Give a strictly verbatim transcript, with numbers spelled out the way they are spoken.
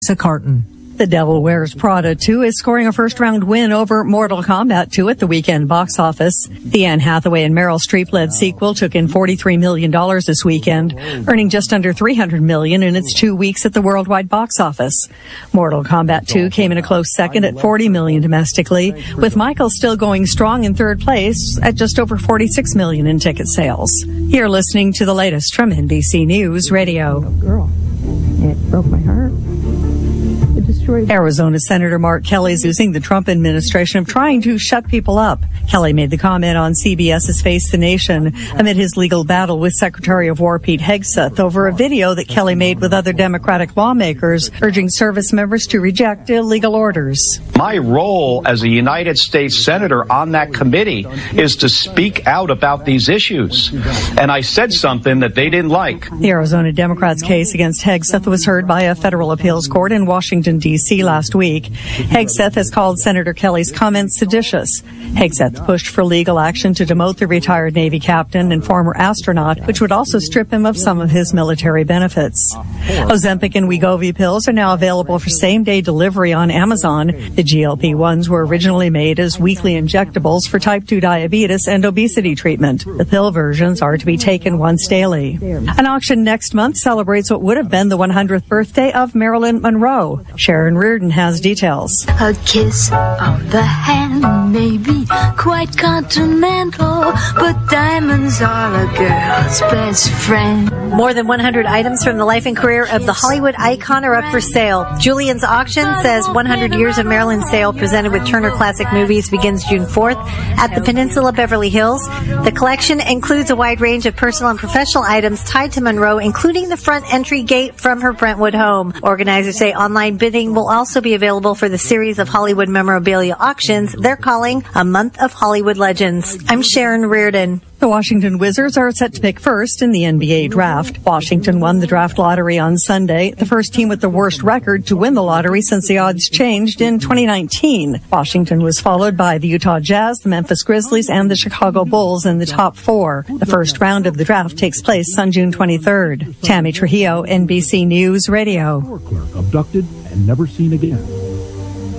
A carton. The Devil Wears Prada two is scoring a first-round win over Mortal Kombat two at the weekend box office. The Anne Hathaway and Meryl Streep-led sequel took in forty-three million dollars this weekend, earning just under three hundred million dollars in its two weeks at the worldwide box office. Mortal Kombat two came in a close second at forty million dollars domestically, with Michael still going strong in third place at just over forty-six million dollars in ticket sales. You're listening to the latest from N B C News Radio. Girl, it broke my heart. Arizona Senator Mark Kelly is accusing the Trump administration of trying to shut people up. Kelly made the comment on CBS's Face the Nation amid his legal battle with Secretary of War Pete Hegseth over a video that Kelly made with other Democratic lawmakers urging service members to reject illegal orders. My role as a United States Senator on that committee is to speak out about these issues. And I said something that they didn't like. The Arizona Democrats' case against Hegseth was heard by a federal appeals court in Washington, D C last week. Hegseth has called Senator Kelly's comments seditious. Hegseth pushed for legal action to demote the retired Navy captain and former astronaut, which would also strip him of some of his military benefits. Ozempic and Wegovy pills are now available for same-day delivery on Amazon. The G L P ones were originally made as weekly injectables for type two diabetes and obesity treatment. The pill versions are to be taken once daily. An auction next month celebrates what would have been the one hundredth birthday of Marilyn Monroe. Sharon Reardon has details. A kiss on the hand may be quite continental, but diamonds are a girl's best friend. More than one hundred items from the life and career of the Hollywood icon are up for sale. Julian's Auction says one hundred Years of Marilyn sale presented with Turner Classic Movies begins June fourth at the Peninsula Beverly Hills. The collection includes a wide range of personal and professional items tied to Monroe, including the front entry gate from her Brentwood home. Organizers say online bidding will also be available for the series of Hollywood memorabilia auctions they're calling A Month of Hollywood Legends. I'm Sharon Reardon. The Washington Wizards are set to pick first in the N B A draft. Washington won the draft lottery on Sunday, the first team with the worst record to win the lottery since the odds changed in twenty nineteen. Washington was followed by the Utah Jazz, the Memphis Grizzlies, and the Chicago Bulls in the top four. The first round of the draft takes place on June twenty-third. Tammy Trujillo, N B C News Radio. Abducted and never seen again.